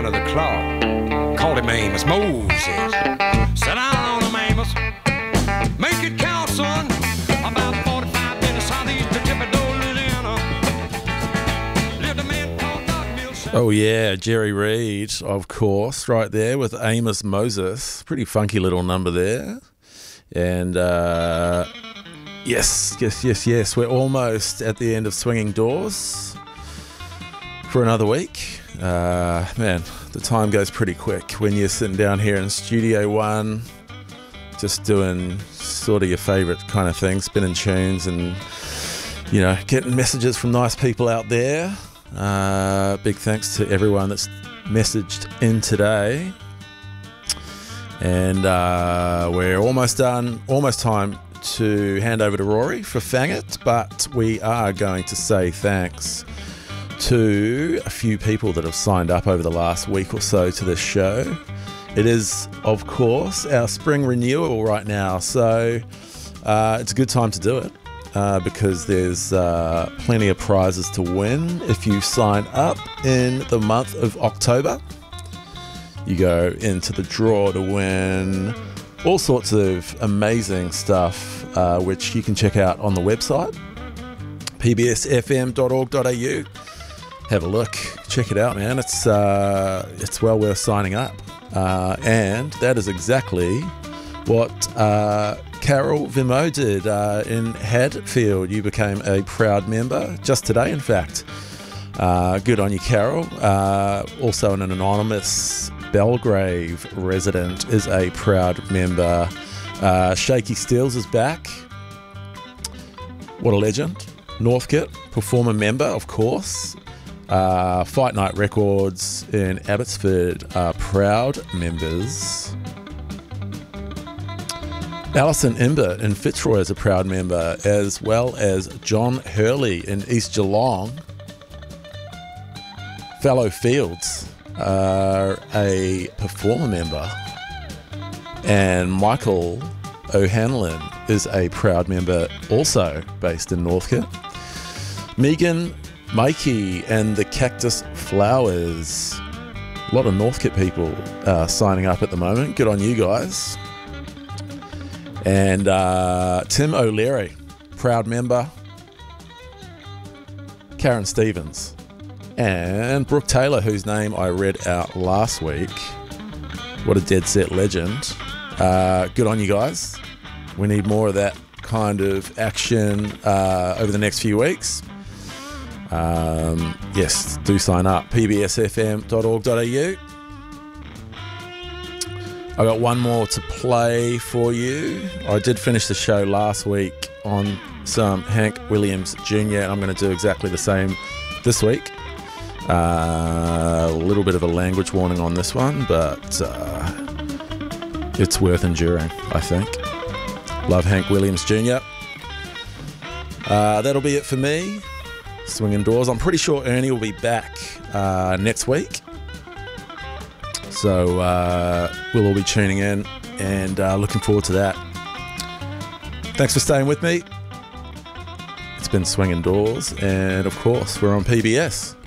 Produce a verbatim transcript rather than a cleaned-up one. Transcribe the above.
of the claw. Called him Amos Moses. Sit down on him, Amos. Make it count, son. About forty-five minutes southeast of Thibodaux, Louisiana. Lived a man called Doc Mills. Oh yeah, Jerry Reed, of course, right there with Amos Moses. Pretty funky little number there. And uh, yes, yes, yes, yes, we're almost at the end of Swinging Doors for another week. Uh, man, the time goes pretty quick when you're sitting down here in Studio One, just doing sort of your favourite kind of thing, spinning tunes and, you know, getting messages from nice people out there. Uh, big thanks to everyone that's messaged in today. And uh, we're almost done, almost time to hand over to Rory for Fang It, but we are going to say thanks to a few people that have signed up over the last week or so to this show. It is, of course, our spring renewal right now, so uh, it's a good time to do it uh, because there's uh, plenty of prizes to win if you sign up in the month of October. You go into the draw to win all sorts of amazing stuff, uh, which you can check out on the website, p b s f m dot org dot a u. Have a look, check it out, man. It's uh, it's well worth signing up. Uh, and that is exactly what uh, Carol Vimo did uh, in Hadfield. You became a proud member just today, in fact. Uh, good on you, Carol. Uh, also an anonymous Belgrave resident is a proud member. Uh, Shaky Steels is back. What a legend. Northcote, performer member, of course. Uh, Fight Night Records in Abbotsford are proud members. Alison Imbert in Fitzroy is a proud member, as well as John Hurley in East Geelong. Fallow Fields are a performer member, and Michael O'Hanlon is a proud member, also based in Northcote. Megan, Mikey and the Cactus Flowers, a lot of Northcote people uh, signing up at the moment. Good on you guys. And uh, Tim O'Leary, proud member. Karen Stevens. And Brooke Taylor, whose name I read out last week. What a dead set legend. Uh, good on you guys. We need more of that kind of action uh, over the next few weeks. Um, yes, do sign up. p b s f m dot org dot a u. I got one more to play for you. I did finish the show last week on some Hank Williams Junior and I'm going to do exactly the same this week. Uh, a little bit of a language warning on this one, but uh, it's worth enduring, I think. Love Hank Williams Junior Uh, that'll be it for me. Swinging Doors. I'm pretty sure Ernie will be back uh, next week. So uh, we'll all be tuning in and uh, looking forward to that. Thanks for staying with me. It's been Swinging Doors, and of course, we're on P B S.